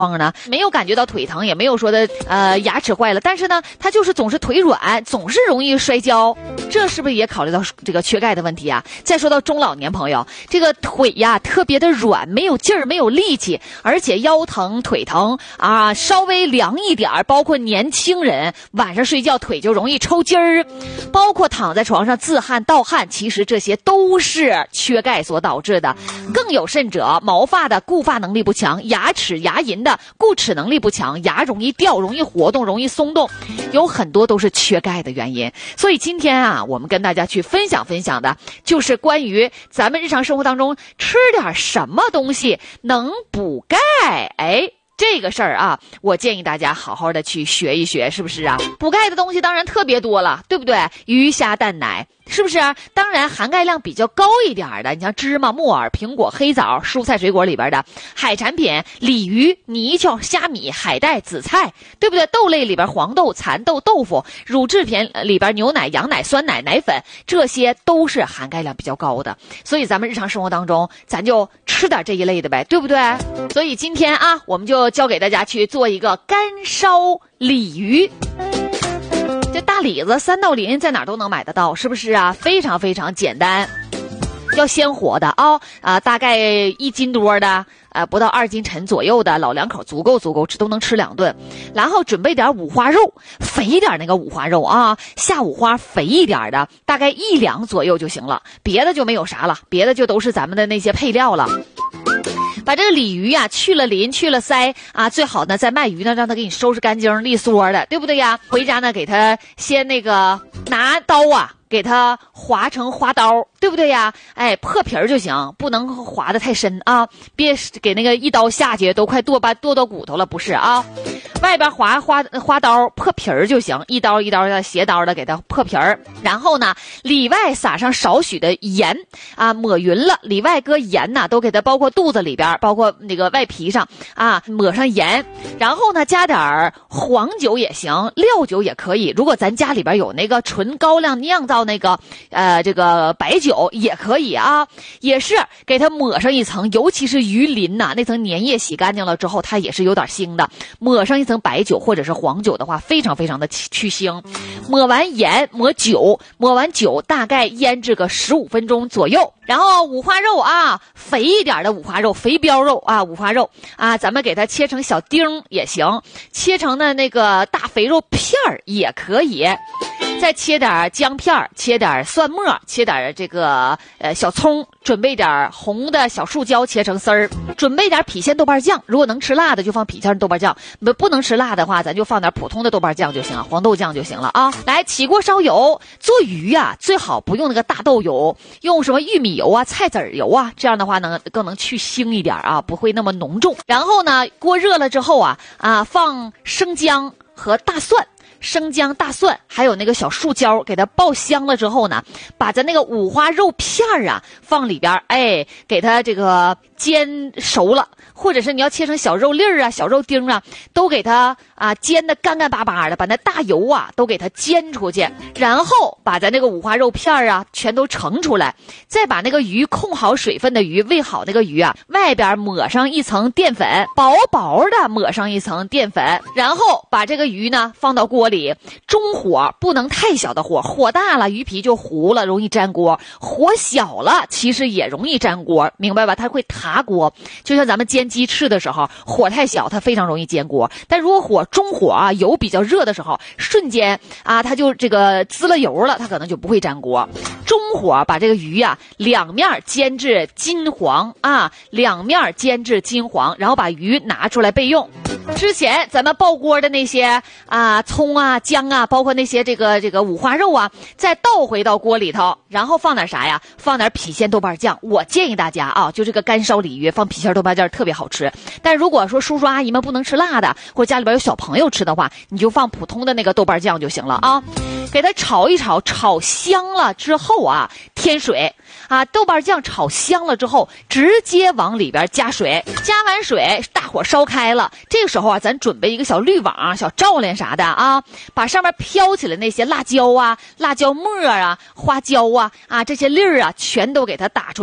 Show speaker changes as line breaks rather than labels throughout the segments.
呢，没有感觉到腿疼，也没有说的牙齿坏了，但是呢，他就是总是腿软，总是容易摔跤，这是不是也考虑到这个缺钙的问题啊？再说到中老年朋友，这个腿呀特别的软，没有劲儿，没有力气，而且腰疼、腿疼啊，稍微凉一点，包括年轻人晚上睡觉腿就容易抽筋儿，包括躺在床上自汗盗汗，其实这些都是缺钙所导致的。更有甚者，毛发的固发能力不强，牙齿牙龈的固齿能力不强，牙容易掉，容易活动，容易松动，有很多都是缺钙的原因。所以今天啊，我们跟大家去分享的就是关于咱们日常生活当中吃点什么东西能补钙。这个事儿啊，我建议大家好好的去学一学，是不是啊？补钙的东西当然特别多了，对不对？鱼虾蛋奶，是不是啊？当然含钙量比较高一点的，你像芝麻、木耳、苹果、黑枣、蔬菜水果里边的海产品，鲤鱼、泥鳅、虾米、海带、紫菜，对不对？豆类里边黄豆、蚕豆、豆腐，乳制品里边牛奶、羊奶、酸奶、奶粉，这些都是含钙量比较高的。所以咱们日常生活当中，咱就吃点这一类的呗，对不对？所以今天啊，我们就教给大家去做一个干烧鲤鱼。这大李子三道鳞在哪儿都能买得到，是不是啊？非常非常简单，要鲜活的大概1斤多的不到2斤沉左右的老两口足够吃，都能吃2顿。然后准备点五花肉，肥一点那个五花肉啊，下五花肥一点的，大概1两左右就行了，别的就没有啥了，别的就都是咱们的那些配料了。把这个鲤鱼呀去了鳞去了鳃啊，最好呢在卖鱼呢让他给你收拾干净利索的，对不对呀？回家呢给他先那个拿刀啊给它划成花刀，对不对呀？破皮儿就行，不能划得太深啊，别给那个一刀下去都快剁到骨头了，不是啊？外边划花刀破皮儿就行，一刀一刀的斜刀的给它破皮儿，然后呢里外撒上少许的盐啊，抹匀了，里外搁盐呐，都给它包括肚子里边，包括那个外皮上啊，抹上盐，然后呢加点黄酒也行，料酒也可以，如果咱家里边有那个纯高粱酿造那个这个白酒也可以啊，也是给它抹上一层，尤其是鱼鳞呐，那层粘液洗干净了之后，它也是有点腥的，抹上一层白酒或者是黄酒的话，非常非常的去腥。抹完盐，抹完酒，大概腌制个15分钟左右。然后五花肉啊，肥一点的五花肉，肥膘肉啊，五花肉啊，咱们给它切成小丁也行，切成的那个大肥肉片儿也可以。再切点姜片，切点蒜末，切点这个小葱，准备点红的小树椒切成丝儿，准备点郫县豆瓣酱，如果能吃辣的就放郫县豆瓣酱，不能吃辣的话咱就放点普通的豆瓣酱就行了，黄豆酱就行了啊。来起锅烧油，做鱼啊最好不用那个大豆油，用什么玉米油啊、菜籽油啊，这样的话更能去腥一点啊，不会那么浓重。然后呢锅热了之后啊放生姜和大蒜，生姜、大蒜还有那个小树椒，给它爆香了之后呢，把咱那个五花肉片啊放里边，给它这个煎熟了，或者是你要切成小肉粒儿啊、小肉丁啊，都给它煎的干干巴巴的，把那大油啊都给它煎出去，然后把咱那个五花肉片啊全都盛出来，再把那个鱼控好水分的鱼，喂好那个鱼啊，外边抹上一层淀粉，薄薄的抹上一层淀粉，然后把这个鱼呢放到锅里，中火，不能太小的火，火大了鱼皮就糊了，容易粘锅，火小了其实也容易粘锅，明白吧？它会塌锅，就像咱们煎鸡翅的时候，火太小它非常容易煎锅，但如果火中火啊，油比较热的时候，瞬间啊它就这个滋了油了，它可能就不会粘锅。中火把这个鱼啊两面煎至金黄啊，两面煎至金黄，然后把鱼拿出来备用。之前咱们爆锅的那些葱啊、姜啊，包括那些这个五花肉啊，再倒回到锅里头，然后放点啥呀？放点郫县豆瓣酱。我建议大家啊，就这个干烧鲤鱼放郫县豆瓣酱特别好吃。但如果说叔叔阿姨们不能吃辣的，或者家里边有小朋友吃的话，你就放普通的那个豆瓣酱就行了啊。给它炒一炒，炒香了之后啊，添水啊，豆瓣酱炒香了之后，直接往里边加水，加完水，大火烧开了，这个时候啊，咱准备一个小滤网啊、小罩帘啥的啊，把上面飘起来那些辣椒啊、辣椒末啊、花椒啊这些粒儿啊，全都给它打出去。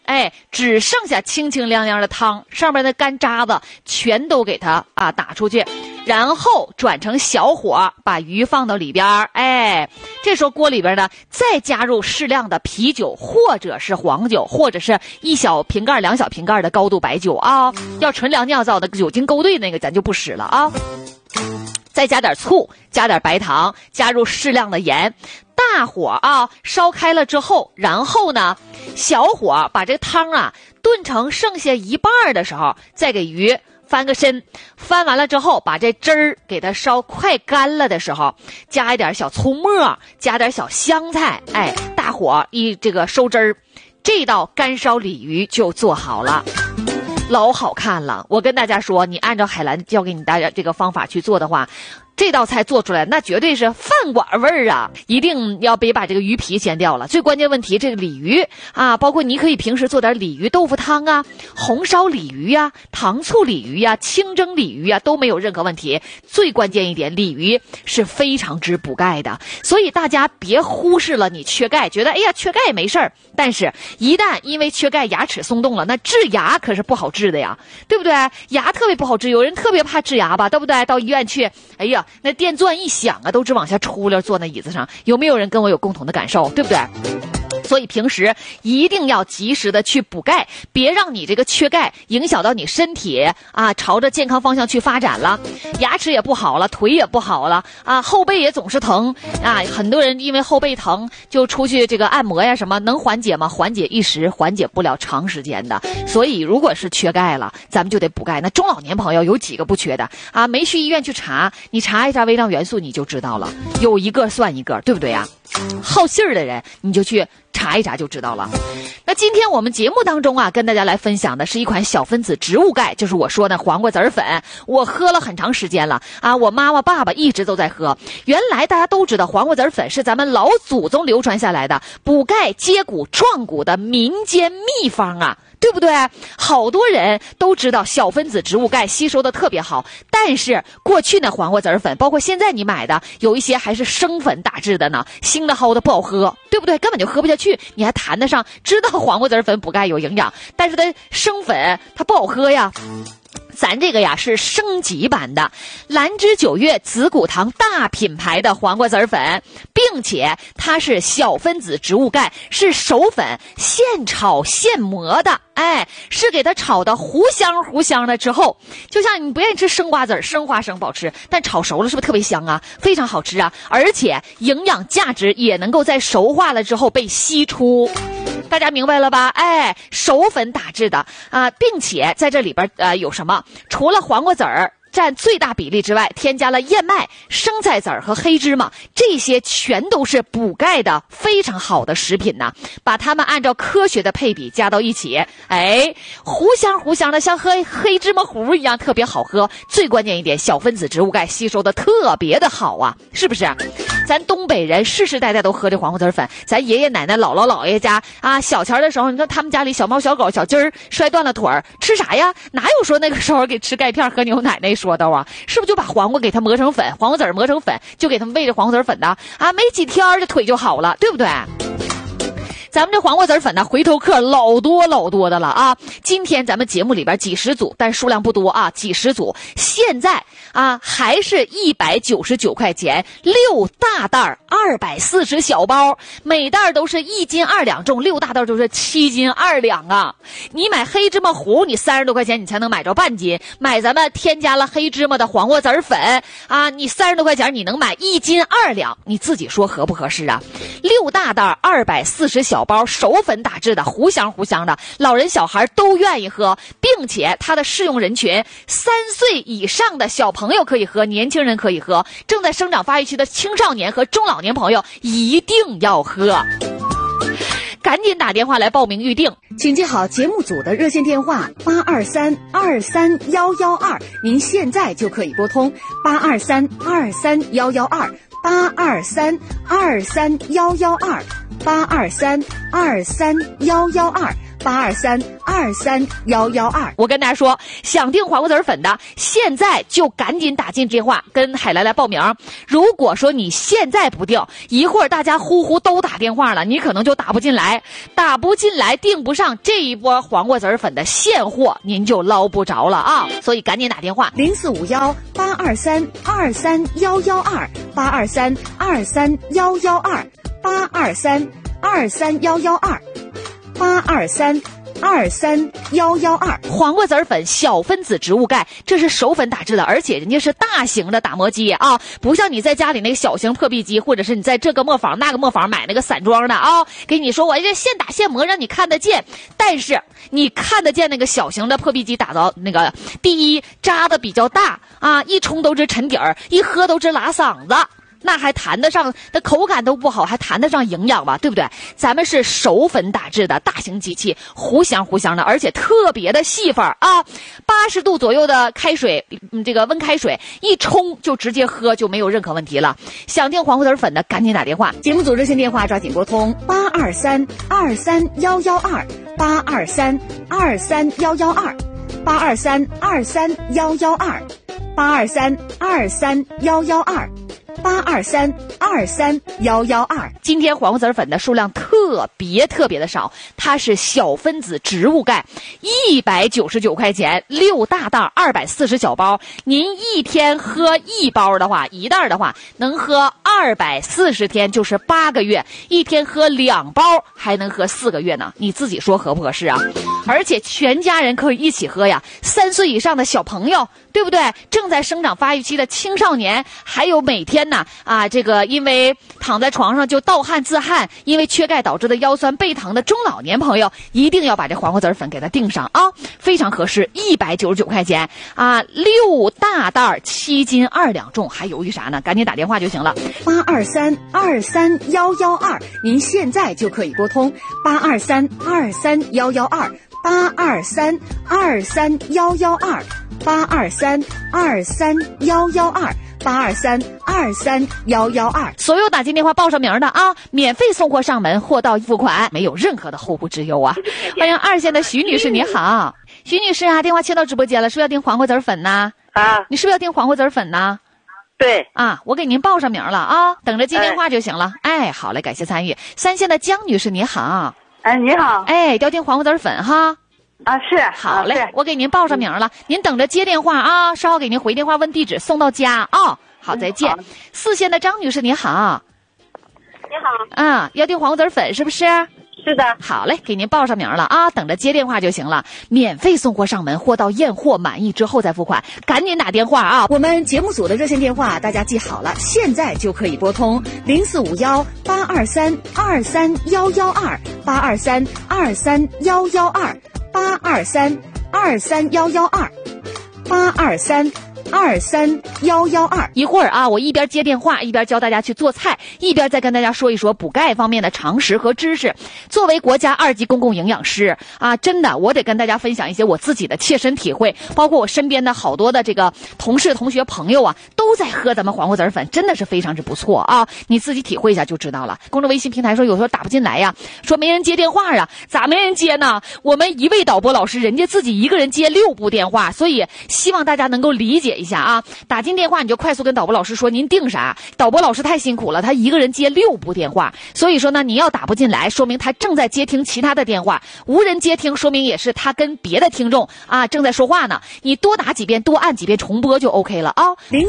只剩下清清凉凉的汤，上面的干渣子全都给它打出去，然后转成小火，把鱼放到里边。这时候锅里边呢，再加入适量的啤酒或者是黄酒，或者是1小瓶盖2小瓶盖的高度白酒啊，要纯粮酿造的酒精勾兑那个咱就不使了啊。再加点醋，加点白糖，加入适量的盐，大火烧开了之后，然后呢小火把这个汤炖成剩下一半的时候，再给鱼翻个身，翻完了之后把这汁儿给它烧快干了的时候，加一点小葱末，加点小香菜，大火这个收汁儿，这道干烧鲤鱼就做好了。老好看了，我跟大家说，你按照海兰教给你大家这个方法去做的话，这道菜做出来那绝对是饭馆味儿啊！一定要别把这个鱼皮先掉了。最关键问题，这个鲤鱼包括你可以平时做点鲤鱼豆腐汤红烧鲤鱼糖醋鲤鱼清蒸鲤鱼都没有任何问题。最关键一点，鲤鱼是非常之补钙的，所以大家别忽视了你缺钙，觉得缺钙没事儿，但是一旦因为缺钙牙齿松动了，那治牙可是不好治的呀，对不对？牙特别不好治，有人特别怕治牙吧，对不对？到医院去，那电钻一响都直往下出溜，坐那椅子上，有没有人跟我有共同的感受，对不对？所以平时一定要及时的去补钙，别让你这个缺钙影响到你身体朝着健康方向去发展了，牙齿也不好了，腿也不好了后背也总是疼很多人因为后背疼就出去这个按摩什么，能缓解吗？缓解一时，缓解不了长时间的。所以如果是缺钙了，咱们就得补钙。那中老年朋友有几个不缺的没去医院去查，你查一查微量元素你就知道了，有一个算一个，对不对好信儿的人你就去查一查就知道了。那今天我们节目当中跟大家来分享的是一款小分子植物钙，就是我说的黄瓜籽粉。我喝了很长时间了我妈妈爸爸一直都在喝。原来大家都知道黄瓜籽粉是咱们老祖宗流传下来的补钙接骨壮骨的民间秘方对不对？好多人都知道小分子植物钙吸收的特别好，但是过去那黄瓜籽粉，包括现在你买的有一些还是生粉打制的呢，腥的齁的不好喝，对不对？根本就喝不下去。你还谈得上知道黄瓜籽粉补钙有营养，但是它生粉它不好喝呀。咱这个是升级版的兰芝9月紫骨堂大品牌的黄瓜籽粉，并且它是小分子植物钙，是手粉现炒现磨的，是给它炒的糊香的之后，就像你不愿意吃生瓜子生花生不好吃，但炒熟了是不是特别香非常好吃而且营养价值也能够在熟化了之后被析出。大家明白了吧？手粉打制的并且在这里边有什么？除了黄瓜籽儿占最大比例之外，添加了燕麦、生菜籽和黑芝麻，这些全都是补钙的非常好的食品把它们按照科学的配比加到一起，糊香的，像喝黑芝麻糊一样，特别好喝。最关键一点，小分子植物钙吸收的特别的好是不是？咱东北人世世代代都喝这黄瓜籽粉，咱爷爷奶奶姥姥姥爷家小前的时候，你看他们家里小猫小狗小鸡儿摔断了腿儿，吃啥呀？哪有说那个时候给吃钙片喝牛奶那说道是不是就把黄瓜给它磨成粉，黄瓜籽磨成粉，就给他们喂着黄瓜籽粉的没几天这腿就好了，对不对？咱们这黄瓜籽粉回头客老多的了今天咱们节目里边几十组，但数量不多几十组，现在还是199块钱，6大袋240小包，每袋都是1斤2两重，6大袋就是7斤2两你买黑芝麻糊，你30多块钱你才能买着半斤，买咱们添加了黑芝麻的黄瓜籽粉你30多块钱你能买1斤2两，你自己说合不合适？6大袋240小包，手粉打制的，糊香的，老人小孩都愿意喝，并且它的适用人群3岁以上的小朋友可以喝，年轻人可以喝，正在生长发育期的青少年和中老年朋友一定要喝。赶紧打电话来报名预定，
请记好节目组的热线电话823-23112，您现在就可以拨通823-23112，823-23112，823-23112， 823-23112。
我跟大家说，想订黄瓜子粉的，现在就赶紧打进电话跟海来报名。如果说你现在不订，一会儿大家呼呼都打电话了，你可能就打不进来，订不上这一波黄瓜子粉的现货，您就捞不着了啊！所以赶紧打电话
，0451823-23112，823-23112，823-23112。
黄瓜子粉小分子植物钙，这是手粉打制的，而且人家是大型的打磨机啊，不像你在家里那个小型破壁机，或者是你在这个磨坊那个磨坊买那个散装的啊，给你说我这现打现磨让你看得见，但是你看得见那个小型的破壁机打到那个，第一扎的比较大啊，一冲都是沉底儿，一喝都是拉嗓子。那还谈得上，那口感都不好，还谈得上营养吧，对不对？咱们是手粉打制的大型机器，糊香的，而且特别的细粉啊，80度左右的开水，这个温开水一冲就直接喝，就没有任何问题了。想订黄瓜子粉的，赶紧打电话。
节目组热线电话抓紧拨通823-23112，823-23112，823-23112，823-23112。
今天黄瓜子粉的数量特别的少，它是小分子植物钙，199块钱，6大袋，240小包。您一天喝一包的话，一袋的话，能喝240天，就是8个月；一天喝2包，还能喝4个月呢。你自己说合不合适啊？而且全家人可以一起喝呀，3岁以上的小朋友，对不对？正在生长发育期的青少年，还有每天呢这个因为躺在床上就盗汗自汗，因为缺钙导致的腰酸背疼的中老年朋友，一定要把这黄瓜子粉给它订上啊，非常合适，199块钱啊，6大袋，7斤2两重，还犹豫啥呢？赶紧打电话就行了。
823-23112，您现在就可以拨通823-23112，823-23112，823-23112，823-23112。
所有打进电话报上名的啊，免费送货上门，货到付款，没有任何的后顾之忧啊！欢迎2线的徐女士，你好，徐女士啊，电话切到直播间了，是不是要订黄瓜子粉呢？你是不是要订黄瓜子粉呢？
对
啊，我给您报上名了啊，等着接电话就行了。哎，好嘞，感谢参与。3线的江女士，你好。
你好。
哎，要订黄瓜子粉哈。
是。
好嘞，我给您报上名了，您等着接电话啊，稍后给您回电话问地址，送到家啊。好，再见。4线的张女士，你好。
你好。
要订黄瓜子粉是不是？
是的。
好嘞，给您报上名了啊，等着接电话就行了，免费送货上门，货到验货满意之后再付款，赶紧打电话啊！
我们节目组的热线电话大家记好了，现在就可以拨通0451823-23112，823-23112，823-23112。
一会儿啊，我一边接电话一边教大家去做菜，一边再跟大家说一说补钙方面的常识和知识。作为国家2级公共营养师啊，真的我得跟大家分享一些我自己的切身体会，包括我身边的好多的这个同事、同学、朋友啊，都在喝咱们黄瓜子粉，真的是非常之不错啊！你自己体会一下就知道了。公众微信平台说有时候打不进来呀，说没人接电话啊，咋没人接呢？我们一位导播老师，人家自己一个人接6部电话，所以希望大家能够理解一下啊。打进电话你就快速跟导播老师说您订啥，导播老师太辛苦了，他一个人接6部电话，所以说呢，你要打不进来，说明他正在接听其他的电话，无人接听，说明也是他跟别的听众啊正在说话呢。你多打几遍，多按几遍重播就 OK 了啊。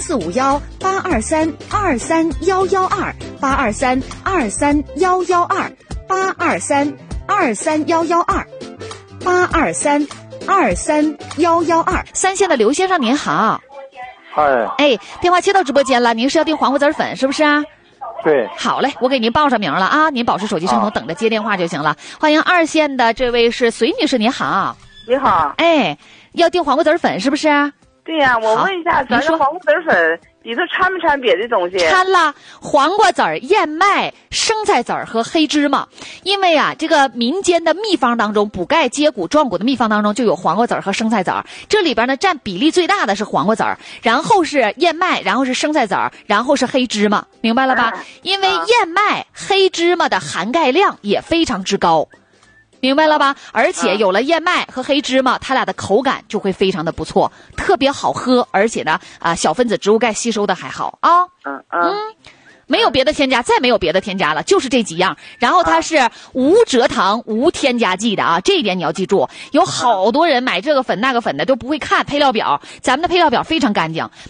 0451823-23112，823-23112，823-23112。
3线的刘先生您好。哎，电话接到直播间了，您是要订黄瓜子粉是不是啊？
对。
好嘞，我给您报上名了啊，您保持手机畅通，等着接电话就行了。欢迎2线的这位是隋女士，您好。
你好。
哎，要订黄瓜子粉是不是？
对呀，我问一下，咱这黄瓜子粉里头掺没掺别的东西？
掺了黄瓜子儿、燕麦、生菜籽儿和黑芝麻。因为啊，这个民间的秘方当中，补钙接骨壮骨的秘方当中就有黄瓜籽儿和生菜籽儿。这里边呢，占比例最大的是黄瓜籽儿，然后是燕麦，然后是生菜籽儿，然后是黑芝麻，明白了吧？因为燕麦、黑芝麻的含钙量也非常之高。 明白了吧？而且有了燕麦和黑芝麻，它俩的口感就会非常的不错，特别好喝，而且呢，小分子植物钙吸收的还好啊。没有别的添加，再没有别的添加了，就是这几样。然后它是无蔗糖、无添加剂的啊，这一点你要记住。有好多人买这个粉那个粉的都不会看配料表，咱们的配料表非常干净，